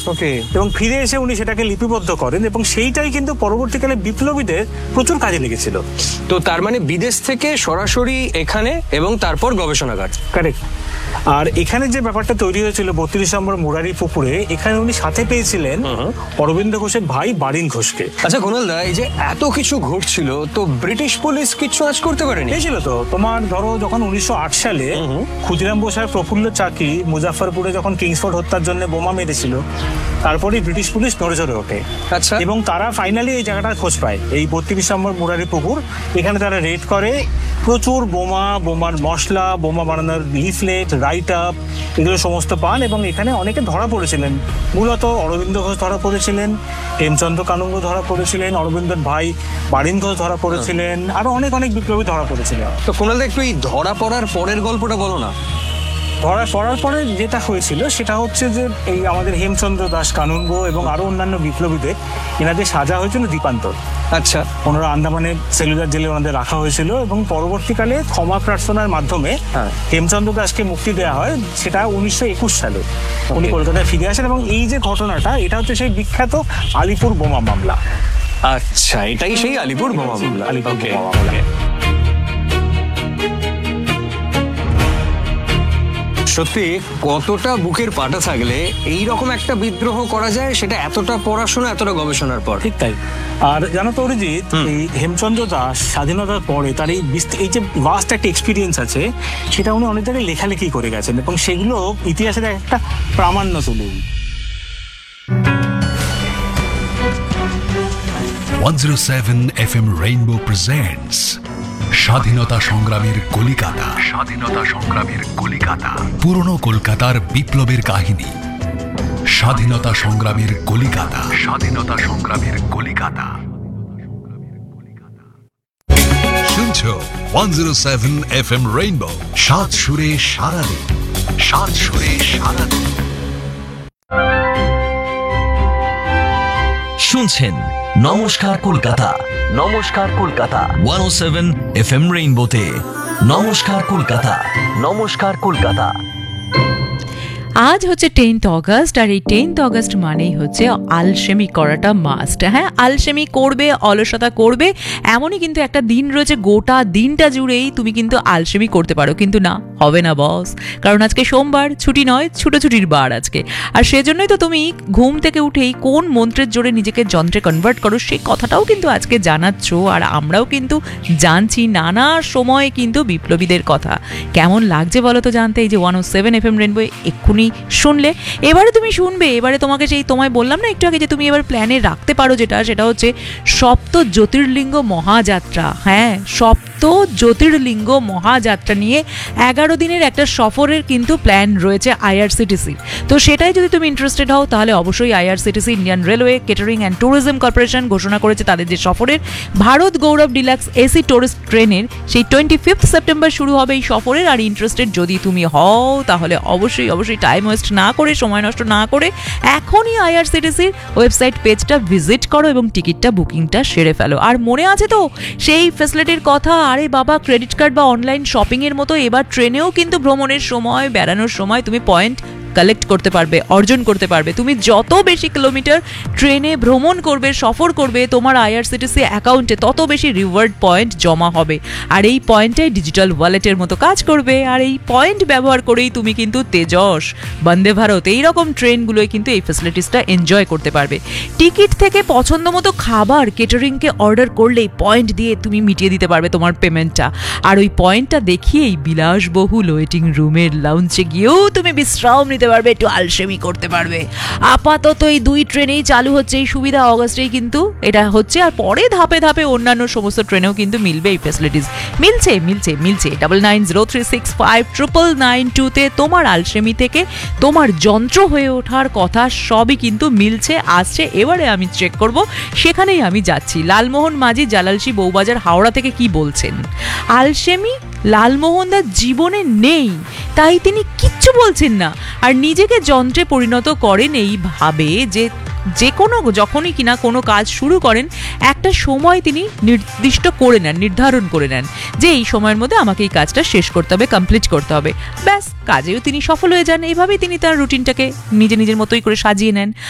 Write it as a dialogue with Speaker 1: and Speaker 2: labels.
Speaker 1: ওকে। এবং ফিরে এসে উনি সেটাকে লিপিবদ্ধ করেন এবং সেইটাই কিন্তু পরবর্তীকালে বিপ্লবীদের প্রচুর কাজে লেগেছিল।
Speaker 2: তো তার মানে বিদেশ থেকে সরাসরি এখানে এবং তারপর গবেষণাগার।
Speaker 1: কারেক্ট। আর এখানে যে ব্যাপারটা তৈরি হয়েছিল 32 নম্বর মুরারি পুকুরে, এখানে উনি সাথে পেয়েছিলেন অরবিন্দ ঘোষের ভাই বারিন ঘোষকে।
Speaker 2: আচ্ছা কুণালদা, এই যে এত কিছু ঘটছিল, তো ব্রিটিশ পুলিশ কিচ্ছু আজ করতে পারেনি?
Speaker 1: হয়েছিল তো। তোমার ধরো যখন 1908 সালে ক্ষুদিরাম বোস আর প্রফুল্ল চাকি মুজাফফরপুরে যখন কিংসফোর্ড হত্যার জন্য বোমা মেরেছিল, তারপরেই ব্রিটিশ পুলিশ নড়ে ওঠে।
Speaker 2: আচ্ছা।
Speaker 1: এবং তারা ফাইনালি এই জায়গাটার খোঁজ পায়, এই 32 নম্বর মুরারি পুকুর। এখানে তারা রেড করে, প্রচুর বোমার মশলা, বোমা বানানোর লিফলেট, রাইট আপ, এগুলো সমস্ত পান। এবং এখানে অনেকে ধরা পড়েছিলেন। মূলত অরবিন্দ ঘোষ ধরা পড়েছিলেন, হেমচন্দ্র কানুঙ্গ ধরা পড়েছিলেন, অরবিন্দর ভাই বারিন ঘোষ ধরা পড়েছিলেন, আরো অনেক বিপ্লবী ধরা পড়েছিলেন।
Speaker 2: তো কুণালদা, একটু এই ধরা পড়ার পরের গল্পটা বলো না।
Speaker 1: ধরা পড়ার পরে যেটা হয়েছিল সেটা হচ্ছে যে এই আমাদের হেমচন্দ্র দাস কানুঙ্গ এবং আরো অন্যান্য বিপ্লবীদের এনাদের সাজা হয়েছিল দ্বীপান্তর।
Speaker 2: আচ্ছা।
Speaker 1: ওনারা আন্দামানের সেলুলার জেলে ওনাদের রাখা হয়েছিল এবং পরবর্তীকালে ক্ষমা প্রার্থনার মাধ্যমে হেমচন্দ্র দাসকে মুক্তি দেওয়া হয়। সেটা 1921 সালে উনি কলকাতায় ফিরে আসেন। এবং এই যে ঘটনাটা, এটা হচ্ছে সেই বিখ্যাত আলিপুর বোমা মামলা।
Speaker 2: আচ্ছা, এটাই সেই আলিপুর বোমা মামলা।
Speaker 1: আলিপুর বোমা মামলা।
Speaker 2: সত্যি কতটা বুকের পাটা থাকলে এইরকম একটা বিদ্রোহ করা যায়, সেটা এতটা পড়াশোনা, এতটা গবেষণার পর।
Speaker 1: ঠিক তাই। আর জানো তো অরিজিৎ, এই হেমচন্দ্র দাস স্বাধীনতার পরে তার এই যে ভাস্ট একটা এক্সপিরিয়েন্স আছে, সেটা উনি অনেক জায়গায় লেখালেখি করে গেছেন এবং সেগুলো ইতিহাসের একটা প্রামাণ্য তুলে।
Speaker 3: 107 FM রেইনবো প্রেজেন্টস স্বাধীনতা সংগ্রামের কলিকাতা। স্বাধীনতা সংগ্রামের কলিকাতা, পুরনো কলকাতার বিপ্লবের কাহিনী। স্বাধীনতা সংগ্রামের কলিকাতা। স্বাধীনতা সংগ্রামের কলিকাতা। শুনছো 107 FM রেইনবো, সাত সুরে সারাদিন। সাত সুরে সারাদিন।
Speaker 4: শুনছেন নমস্কার কলকাতা। নমস্কার কলকাতা 107 FM রেইনবোতে। নমস্কার কলকাতা। নমস্কার কলকাতা।
Speaker 5: আজ হচ্ছে 10th অগস্ট, আর এই 10th অগস্ট মানেই হচ্ছে আলসেমি করাটা মাস্ট। হ্যাঁ, আলসেমি করবে, অলসতা করবে, এমনই কিন্তু একটা দিন রয়েছে, গোটা দিনটা জুড়েই তুমি কিন্তু আলসেমি করতে পারো। কিন্তু না, হবে না বস, কারণ আজকে সোমবার, ছুটি নয়, ছুটোছুটির বার আজকে। আর সেজন্যই তো তুমি ঘুম থেকে উঠেই কোন মন্ত্রের জোরে নিজেকে যন্ত্রে কনভার্ট করো সেই কথাটাও কিন্তু আজকে জানাচ্ছ। আর আমরাও কিন্তু জানছি নানা সময়ে কিন্তু বিপ্লবীদের কথা। কেমন লাগছে বলো তো জানতে, এই যে 107 FM রেইনবো এক্ষুনি শুনলে। এবারে তুমি শুনবে, এবারে তোমাকে সেই তোমায় বললাম না একটু আগে যে তুমি এবার প্ল্যানে রাখতে পারো সেটা হচ্ছে সপ্ত জ্যোতির্লিঙ্গ মহাযাত্রা। হ্যাঁ, সপ্ত জ্যোতির্লিঙ্গ মহাযাত্রা নিয়ে 11 দিনের একটা সফরের কিন্তু প্ল্যান রয়েছে আইআরসিটিসি। তো সেটাই যদি তুমি ইন্টারেস্টেড হও, তাহলে অবশ্যই IRCTC, Indian railway, catering and tourism corporation ঘোষণা করেছে তাদের যে সফরের ভারত গৌরব ডিলাক্স এসি টুরিস্ট ট্রেনের সেই 25 সেপ্টেম্বর শুরু হবে এই সফরের। আর ইন্টারেস্টেড যদি তুমি হও, তাহলে অবশ্যই টাইম ওয়েস্ট না করে, সময় নষ্ট না করে এখনই আইআরসিটিসির ওয়েবসাইট পেজটা ভিজিট করো এবং টিকিটটা বুকিংটা সেরে ফেলো। আর মনে আছে তো সেই ফ্যাসিলিটির কথা? আরে বাবা, ক্রেডিট কার্ড বা অনলাইন শপিংয়ের মতো এবার ট্রেনেও কিন্তু ভ্রমণের সময়, বেড়ানোর সময় তুমি পয়েন্ট কালেক্ট করতে পারবে, অর্জন করতে পারবে। তুমি যত বেশি কিলোমিটার ট্রেনে ভ্রমণ করবে, সফর করবে, তোমার আইআরসিটিসি অ্যাকাউন্টে তত বেশি রিওয়ার্ড পয়েন্ট জমা হবে। আর এই পয়েন্টটাই ডিজিটাল ওয়ালেটের মতো কাজ করবে। আর এই পয়েন্ট ব্যবহার করেই তুমি কিন্তু তেজস, বন্দে ভারত, এইরকম ট্রেনগুলোয় কিন্তু এই ফ্যাসিলিটিসটা এনজয় করতে পারবে। টিকিট থেকে পছন্দ মতো খাবার কেটারিংকে অর্ডার করলেই পয়েন্ট দিয়ে তুমি মিটিয়ে দিতে পারবে তোমার পেমেন্টটা। আর ওই পয়েন্টটা দেখিয়েই বিলাসবহুল ওয়েটিং রুমের লাউঞ্জে গিয়েও তুমি বিশ্রাম নিতে পারবে, একটু আলসেমি করতে পারবে। আপাতত এই 2 ট্রেনেই চালু হচ্ছে এই সুবিধা, অগস্টেই কিন্তু এটা হচ্ছে। আর পরে ধাপে ধাপে অন্যান্য সমস্ত ট্রেনেও কিন্তু মিলবে এই ফ্যাসিলিটিস। মিলছে 9903659992 তোমার আলসেমি থেকে তোমার যন্ত্র হয়ে ওঠার কথা সবই কিন্তু মিলছে, আসছে। এবারে আমি চেক করব, সেখানেই আমি যাচ্ছি। লালমোহন মাঝি, জালালসি, বউবাজার, হাওড়া থেকে কি বলছেন? আলসেমি লালমোহনদার জীবনে নেই, তাই তিনি কিচ্ছু বলছেন না। আর নিজেকে যন্ত্রে পরিণত করেন এই ভাবে যে কোনো যখনই কিনা কোনো কাজ শুরু করেন, একটা সময় তিনি নির্ধারণ করে নেন যে এই সময়ের মধ্যে আমাকে এই কাজটা শেষ করতে হবে, কমপ্লিট করতে হবে। ব্যাস, কাজেও তিনি সফল হয়ে যান। এইভাবেই তিনি তার রুটিনটাকে নিজের মতোই করে সাজিয়ে নেন।